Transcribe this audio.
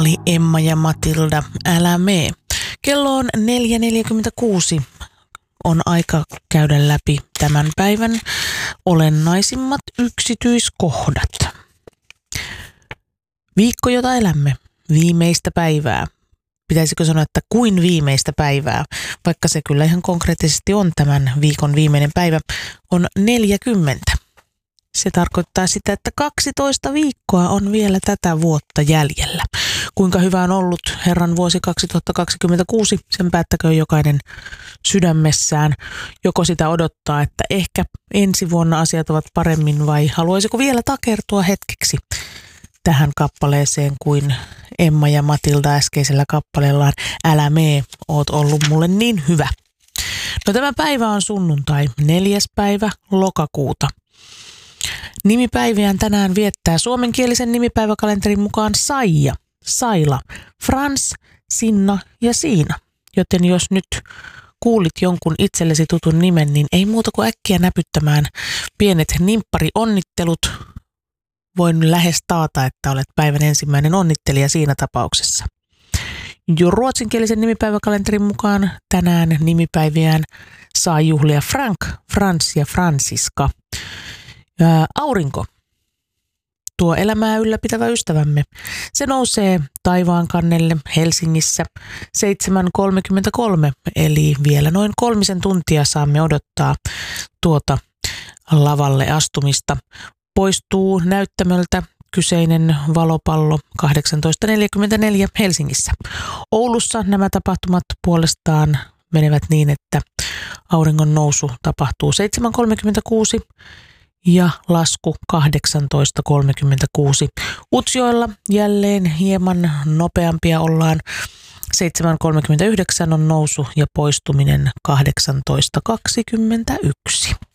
Oli Emma ja Matilda, älä mee. Kello on 4.46. On aika käydä läpi tämän päivän olennaisimmat yksityiskohdat. Viikko, jota elämme. Viimeistä päivää. Pitäisikö sanoa, että kuin viimeistä päivää, vaikka se kyllä ihan konkreettisesti on tämän viikon viimeinen päivä, on 40. Se tarkoittaa sitä, että 12 viikkoa on vielä tätä vuotta jäljellä. Kuinka hyvä on ollut Herran vuosi 2026, sen päättäköön jokainen sydämessään. Joko sitä odottaa, että ehkä ensi vuonna asiat ovat paremmin, vai haluaisiko vielä takertua hetkeksi tähän kappaleeseen kuin Emma ja Matilda äskeisellä kappaleellaan Älä mee, oot ollut mulle niin hyvä. No, tämä päivä on sunnuntai, 4. päivä lokakuuta. Nimipäiviään tänään viettää suomenkielisen nimipäiväkalenterin mukaan Saija, Saila, Frans, Sinna ja Siina. Joten jos nyt kuulit jonkun itsellesi tutun nimen, niin ei muuta kuin äkkiä näpyttämään pienet nimpparionnittelut. Voin lähes taata, että olet päivän ensimmäinen onnittelija siinä tapauksessa. Jo ruotsinkielisen nimipäiväkalenterin mukaan tänään nimipäiviään saa juhlia Frank, Frans ja Franziska. Aurinko, tuo elämää ylläpitävä ystävämme, se nousee taivaan kannelle Helsingissä 7.33, eli vielä noin 3 tuntia saamme odottaa tuota lavalle astumista. Poistuu näyttämöltä kyseinen valopallo 18.44 Helsingissä. Oulussa nämä tapahtumat puolestaan menevät niin, että auringon nousu tapahtuu 7.36 ja lasku 18.36. Utsjoella jälleen hieman nopeampia ollaan. 7.39 on nousu ja poistuminen 18.21.